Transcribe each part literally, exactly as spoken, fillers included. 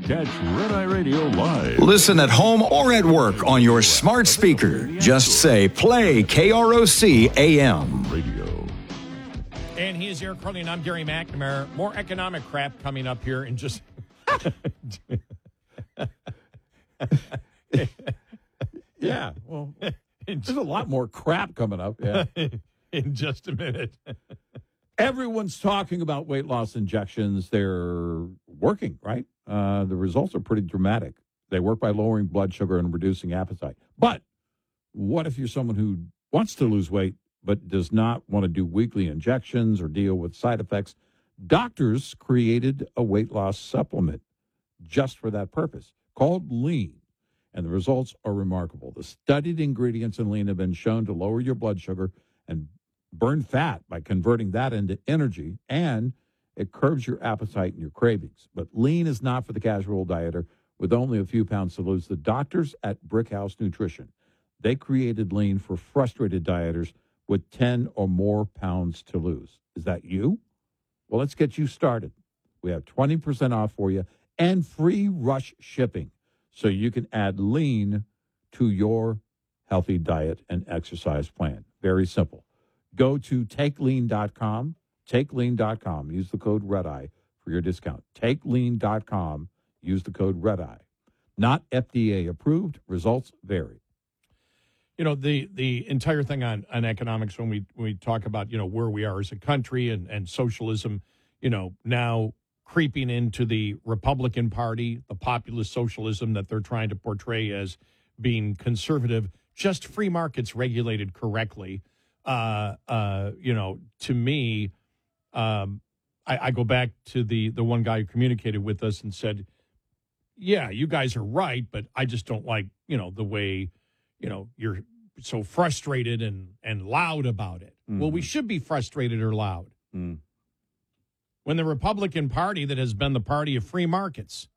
Catch Red Eye Radio live. Listen at home or at work on your smart speaker. Just say, play K R O C A M. Radio. And he is Eric Curley, and I'm Gary McNamara. More economic crap coming up here in just... Yeah, well, there's a lot more crap coming up. Yeah. In just a minute. Everyone's talking about weight loss injections. They're working, right? Uh, the results are pretty dramatic. They work by lowering blood sugar and reducing appetite. But what if you're someone who wants to lose weight but does not want to do weekly injections or deal with side effects? Doctors created a weight loss supplement just for that purpose called Lean. And the results are remarkable. The studied ingredients in Lean have been shown to lower your blood sugar and burn fat by converting that into energy, and it curbs your appetite and your cravings. But Lean is not for the casual dieter with only a few pounds to lose. The doctors at Brickhouse Nutrition, they created Lean for frustrated dieters with ten or more pounds to lose. Is that you? Well, let's get you started. We have twenty percent off for you and free rush shipping, so you can add Lean to your healthy diet and exercise plan. Very simple. Go to take lean dot com, take lean dot com. Use the code REDEYE for your discount. take lean dot com. Use the code REDEYE. Not F D A approved. Results vary. You know, the the entire thing on, on economics, when we when we talk about, you know, where we are as a country and, and socialism, you know, now creeping into the Republican Party, the populist socialism that they're trying to portray as being conservative, just free markets regulated correctly. Uh, uh, you know, to me, um, I, I go back to the, the one guy who communicated with us and said, yeah, you guys are right, but I just don't like, you know, the way, you know, you're so frustrated and, and loud about it. Mm. Well, we should be frustrated or loud. Mm. When the Republican Party, that has been the party of free markets.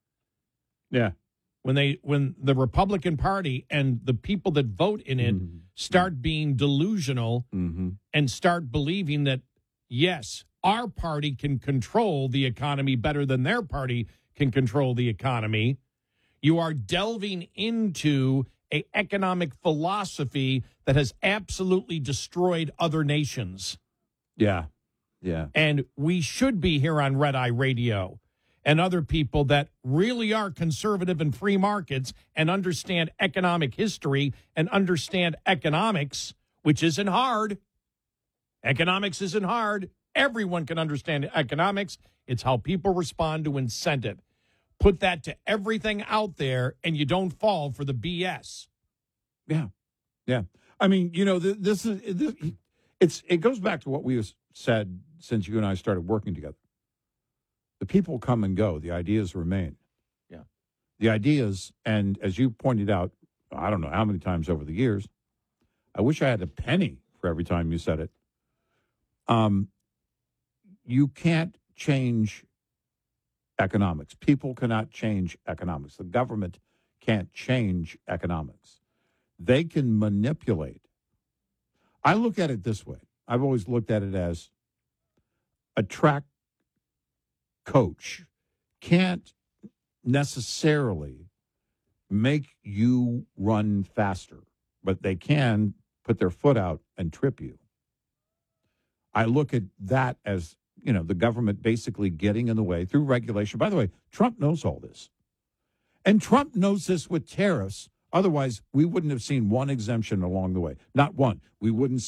Yeah. When they when the Republican Party and the people that vote in it mm-hmm. start being delusional mm-hmm. and start believing that, yes, our party can control the economy better than their party can control the economy, you are delving into an economic philosophy that has absolutely destroyed other nations. Yeah, yeah. And we should be here on Red Eye Radio and other people that really are conservative and free markets and understand economic history and understand economics, which isn't hard. Economics isn't hard. Everyone can understand economics. It's how people respond to incentive. Put that to everything out there, and you don't fall for the B S. Yeah, yeah. I mean, you know, this is this, it's it goes back to what we have said since you and I started working together. The people come and go. The ideas remain. Yeah. The ideas, and as you pointed out, I don't know how many times over the years, I wish I had a penny for every time you said it. Um, you can't change economics. People cannot change economics. The government can't change economics. They can manipulate. I look at it this way. I've always looked at it as a track coach can't necessarily make you run faster, but they can put their foot out and trip you. I look at that as, you know, the government basically getting in the way through regulation. By the way, Trump knows all this. And Trump knows this with tariffs. Otherwise, we wouldn't have seen one exemption along the way. Not one. We wouldn't